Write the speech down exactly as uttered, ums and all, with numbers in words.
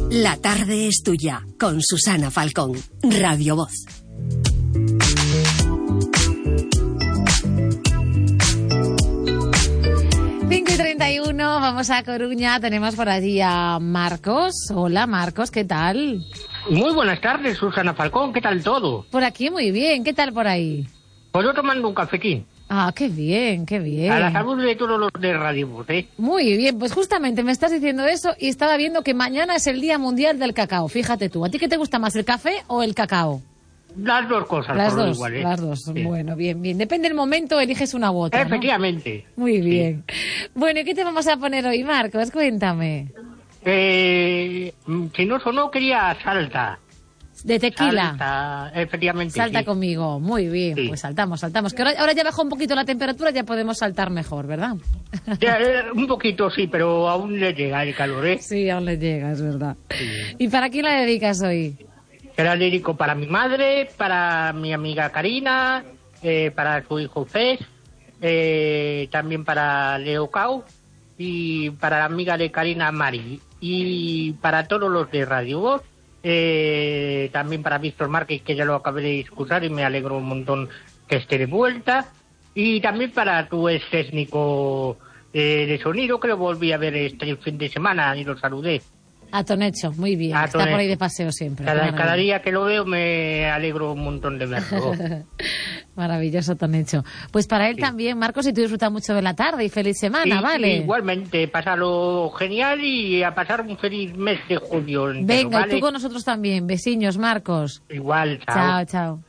La tarde es tuya, con Susana Falcón, Radio Voz. cinco y treinta y uno, vamos a Coruña, tenemos por allí a Marcos. Hola Marcos, ¿qué tal? Muy buenas tardes, Susana Falcón, ¿qué tal todo? Por aquí muy bien, ¿qué tal por ahí? Pues yo tomando un cafetín. Ah, qué bien, qué bien. A la salud de todos los de Radio Voz, ¿eh? Muy bien, pues justamente me estás diciendo eso y estaba viendo que mañana es el Día Mundial del Cacao, fíjate tú. ¿A ti qué te gusta más, el café o el cacao? Las dos cosas, Las por dos, igual, ¿eh? las dos. Sí. Bueno, bien, bien. Depende del momento, eliges una u otra, ¿no? Efectivamente. Muy bien. Sí. Bueno, ¿y qué te vamos a poner hoy, Marcos? Cuéntame. Eh, si no sonó, quería salta. De tequila. Salta, efectivamente. Salta sí. conmigo. Muy bien, sí. Pues saltamos, saltamos. Que ahora, ahora ya bajó un poquito la temperatura, ya podemos saltar mejor, ¿verdad? Ya, eh, un poquito sí, pero aún le llega el calor, ¿eh? Sí, aún le llega, es verdad. Sí. ¿Y para quién la dedicas hoy? Era lírico para mi madre, para mi amiga Karina, eh, para su hijo Fes, eh, también para Leo Cao y para la amiga de Karina, Mari. Y para todos los de Radio Voz, eh, también para Víctor Márquez, que ya lo acabé de discutir y me alegro un montón que esté de vuelta. Y también para tu ex técnico eh, de sonido, que lo volví a ver este fin de semana y lo saludé. A Tonecho, muy bien. A Está Tonecho. por ahí de paseo siempre. Cada, cada día que lo veo me alegro un montón de verlo. Maravilloso, Tonecho. Pues para él sí. También, Marcos, y tú disfrutas mucho de la tarde y feliz semana, sí, ¿vale? Igualmente, pásalo genial y a pasar un feliz mes de julio entero, Venga, ¿vale? y tú con nosotros también. Besiños, Marcos. Igual, chao. Chao, chao.